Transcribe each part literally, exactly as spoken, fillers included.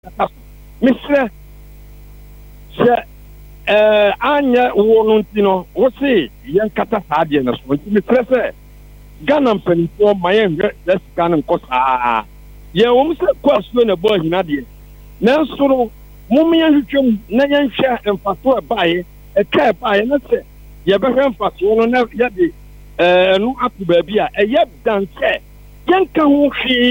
Mister sɛ eh anya wo no ntino wo se yen kata saade na so Mister sɛ Ghana mpanimfoɔ ma yɛn hwɛ sika no nkɔ saa yɛn wɔn sɛ kɔ asuo na bɔ hina deɛ nanso no mom yɛn hwehwɛ na yɛn hwɛ mfaso ɛbaeɛ ɛka ɛbaeɛ na sɛ yɛbɛhwɛ mfaso no na yɛde eh no ato baabi a ɛyɛ dansɛ yɛn ka ho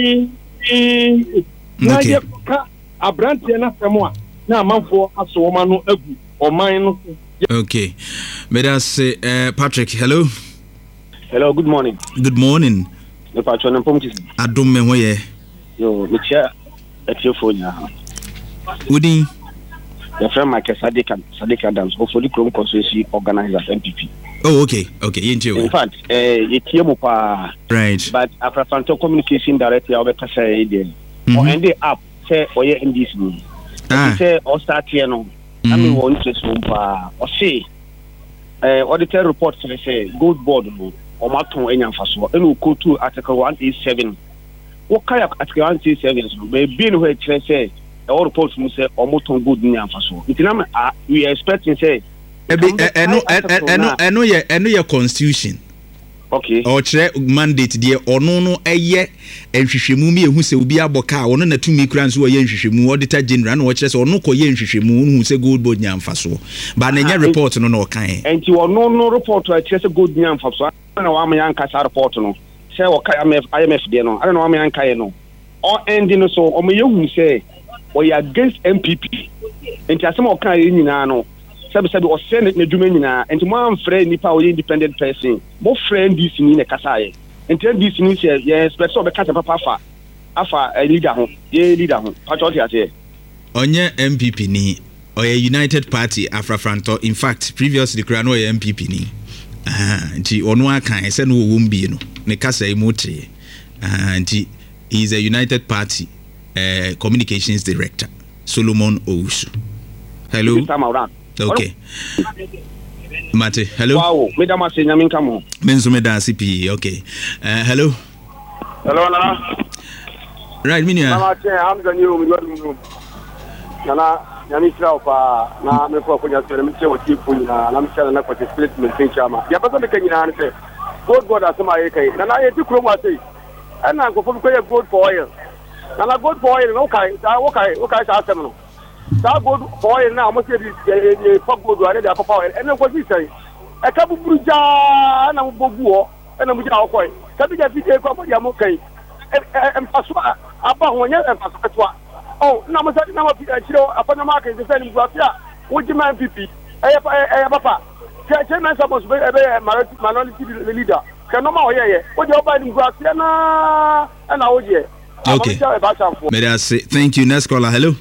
hwee na yɛka abrante na fɛm a na amanfoɔ aso wɔn ano agu ɔman no. Okay, but that's uh, Patrick. Hello. Hello, good morning. Good morning. Me patronmpom tisi. Adom me ho ye. Yo, me chia etiofonia. Udi. Your friend Michael Sadiq Sadiq Adams, hopefully Chrome Constituency organizers M P P. Oh, okay. Okay, you In fact, eh yetie mo pa. Right. But after Fanto communication director obeka say there. Or end up say oye M D C. Ah. Say o start here no. I mean one interest mo pa. O say eh auditor report say gold board no. Omaton enyamfaso eno ko to article one eighty-seven wo kaya article one eighty-seven so be be no he kire say e report mu say omoton good enyamfaso itinam we are expecting say eno eno eno ye eno ye constitution. Okay. O kire mandate de ono no eye enhwehwemu mi ehu se obi aboka ono na tumi kura nso ye enhwehwemu auditor general na wo kire se ono ko ye enhwehwemu hu se gold board nyamfaso ba na nya report no na o kan enti ono no report a kire se gold nyamfaso na wa me anka sa report no say o ka I M F de no I na wa me anka ye no o end no so o me yehu say o ya against M P P enti asem o kan ye nyina no sabi sabi o say na dwuma nyina enti mo am frɛ nipa o ye independent person mo friend this ni na kasa ye enti this ni say ye expect so be kasa papa afa afa leader ho ye leader ho patrol ti ase onye M P P ni o ye United Party Afrafranto. In fact previously kura no ye M P P ni. Ah, nti ono akan ese no wo mbie no ne kasa emote. Ah, nti he is a United Party uh, communications director Solomon Owusu. Hello. Okay. Mate, hello. Wow, me da ma se nyame nka mo. Menzo me da C P. Okay. Uh, hello. Hello nana. Right, minia. Mama che am ga nyu mi wadu. Nana nyame kira opa na me fo konya sere me che wati kunya na me sere na kwati statement tin chama. Ya bata me kanyina na se. God God asema ye kai. Nana ye ti kuro ma sei. Ana ko fo ko ye gold for oil. Nana gold for oil no kai, da wo kai, wo kai sa asem no. That gold for oil na mo se di ye pop gold wa de papa oil. Ene ko si sei. E ka buburu ja na mo bogu o. Ene mo ja okoi. Ka bi ja fi de ko mo ya mo kai. Em paso aba ho nya em paso petwa. Oh, na mo sa na mo fi chiro apa na ma ka se ni gwa fia. Wo ji man P P. E e papa. Che che man suppose be be minority leader. Ka no ma o ye ye. Wo je oba ni gwa fia na na wo je. Okay. May I say thank you. Next caller. Hello.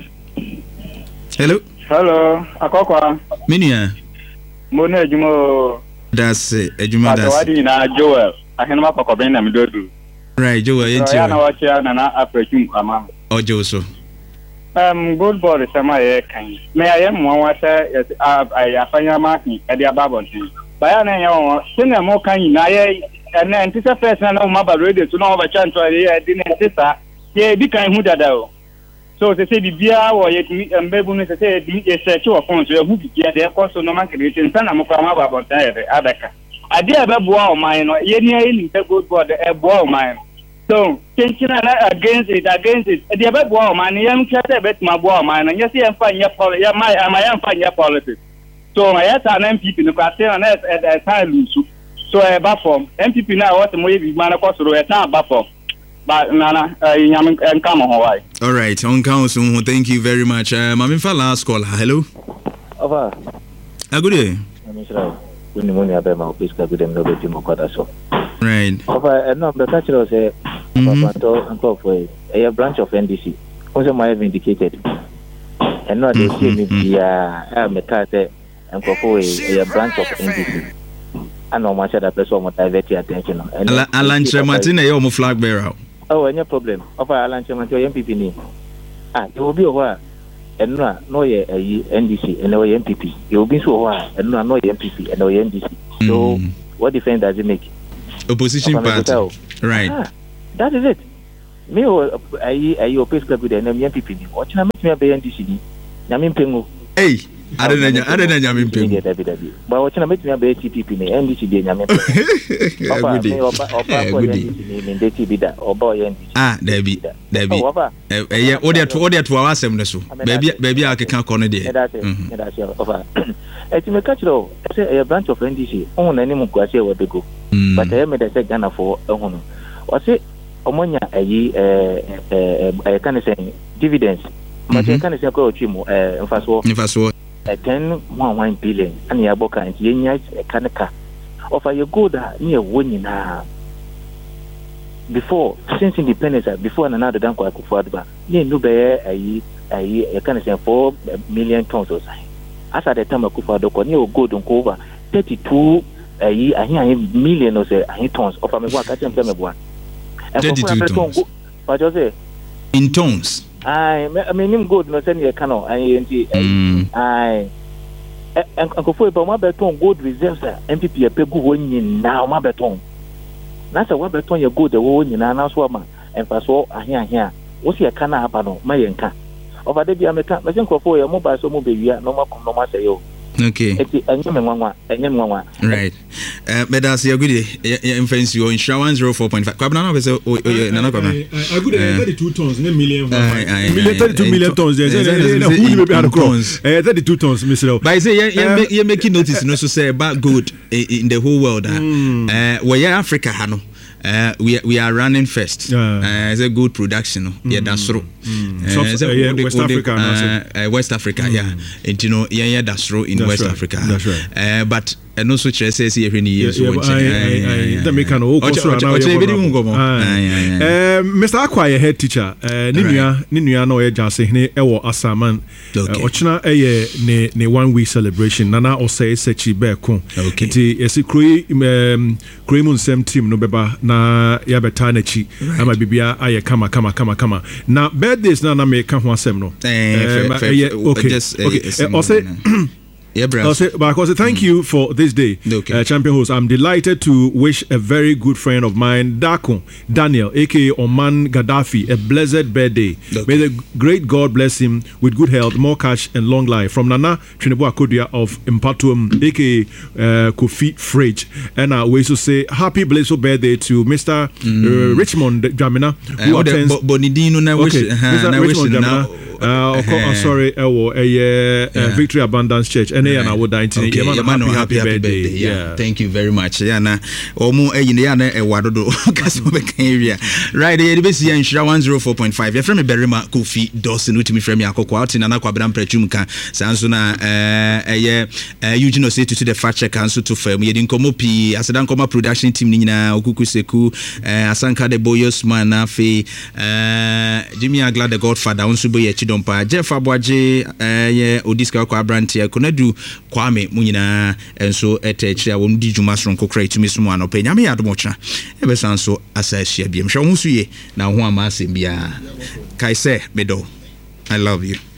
Hello. Hello. Akokwa. Minia. Mona ejumo. That's it. Ejuma that's. Wadi na Joel. Ahenma pakobin na mdodu. Right, Joel. Yenti. Ya na wacha na na afrechum ama. Ojo so. Um good boy sama ye kan. Me ayem mo wasa ay afanya ma ni e dia babon tin. Baya na ye won. Sina mo kan na ye na ntisa first na no maba radio so no ba chanto ye di na ntisa ye di kan hu dada o. So se se bibia wo ye ti mbebu no se se di ye search wo phone so ye hu bibia de ko so no man create sana mo kwa ma ba bon tan ye adaka. Ade e be boa o man no ye ni ayi ni good board e boa o man. So kenchina na against it against it e de be boa o man ye mkete bet ma boa o man ye se ye fa nya pol ye ma ama ye fa nya politics. So ma ye ta na M P P no kwa se na e ta lusu. So e ba form M P P na what mo ye bi ma na ko so e ta ba form. But nana nyam enka mo ho wai. All right, on council, thank you very much. Um, I'm in for last call. Hello. Ova. A good day. I'm sure. When you money about my office, I them no be mo kwada so. Right. Ova, no, the catch was say Papa to uncle for a branch of N D C. Also my vindicated. And no they see me be a mekate and for a branch of N D C. I know much that person will divert your attention. Alan Martin, you are flag bearer. Oh, any problem. Of Alan Martin, M P P. Ah, it will be a while. And no, no, a N D C and no M P P. It will be so while and no, no M P P and no N D C. So, what difference does it make? Opposition party. Right. Ah, that is it. me o ayi ayi o pesca good na me M P P ni o china metumi be N D C ni na me mpengu hey ada na ada na nyame mpengu ba o china metumi be T P P ni N D C de nyame mpengu oba me oba oba ko N D C ni me ndeti bi da oba N D C ah dabi dabi eh o de to o de to awasem ne so baby baby akeka ko no de mhm da se oba eti me catch lo say a branch of N D C on na ni mu kwase we bego but I me dey say Ghana for ehunu o say omonya ayi eh eh eh kan say dividends but I kan say ko otwimo eh mfaso mfaso ten point one billion ani aboka nti yenya kanaka of a good near winning na before since independence before na do dan kwa kufuadba ye no be ayi ayi e kan say four million tons or something as at the time kufuadba ko ni o good nko over thirty-two ayi ahi million or say ahi tons of me wa ka tem me boa thirty-two tons what you say in tons I mean him good no say you cannot I I and go ba ma beton gold reserves M P P e pegu ho nyina ma beton na say wa beton ye gold e wo nyina na so ma emfa so ahe ahe a wo se e kana aba no ma ye nka over the bia meka me sen krofo ye mo ba so mo be wia no ma kom no ma say yo okay eti enye me nwanwa enye me nwanwa right eh medas ye good ye infancy o insure one oh four point five kwabna na be say o na na kwabna I good thirty-two tons ne million million thirty-two million tons there na who you be at cross eh thirty-two tons mister by say ye ye make notice no so say about good in the whole world eh we Africa ha no Uh, we we are running first. Uh, uh, it's a good production. Mm, yeah, that's true. Mm. Uh, so, uh, yeah, West Africa. Uh, uh, West Africa, mm. yeah. And you know, yeah, yeah, that's true in that's West right. Africa. That's right. Uh, but and also, I say, see, every year, so much. That make an old question. Mister Akwa, a head teacher. Ninuya, Ninuya, no, Jase, ne, Ewo Asaman. Ochina, a ne ne one week celebration. Nana or say, Sechi Beko. Okay. Yes, Kree, Kremun Sem team, no beba. Na ya betana chi ama bibia aye kama kama kama kama na birthdays na na make one sem no eh okay just okay also yeah, bro. I'll say, but I'll say thank mm. you for this day, okay. uh, champion host. I'm delighted to wish a very good friend of mine, Dako Daniel, aka Oman Gaddafi, a blessed birthday. Okay. May the great God bless him with good health, more cash, and long life. From Nana Trinidad Kodia of Impatuum, aka uh, Kofi Fridge, and uh, we also say happy blessed birthday to Mister Mm. Uh, Richmond Jamina, who uh, attends. Bonidino na wish, okay, Mister Richmond Jamina. Uh, uh, sorry, uh, uh, uh, Victory Abundance Church. And right. I would die okay. yeah, man, happy, happy, happy, happy birthday. birthday. Yeah. yeah. Thank you very much. Yeah, na omo eh yin na e wadodo kaso be kan area. Right, eh be see Insura one oh four point five. You from me Berima Kofi Dawson utimi from me akoko out na na kwabram prachum kan. Sanso na eh eh eh Eugene say to the fact check anso to firm. Yedi nkomo pi asedan koma production team ni nyina okuku seku eh Asanka the Boyos man na fe eh Jimmy Agla the Godfather onso be ye chidompa Jeff Abwaje eh ye Odiska kwa brantia konadu Kwame munyina enso etechire a won di djuma sonko kra itumi somo anope nyame yadomochna ebe sanso asahia biem hwe ho suye na ho ama asem bia kai se medo I love you.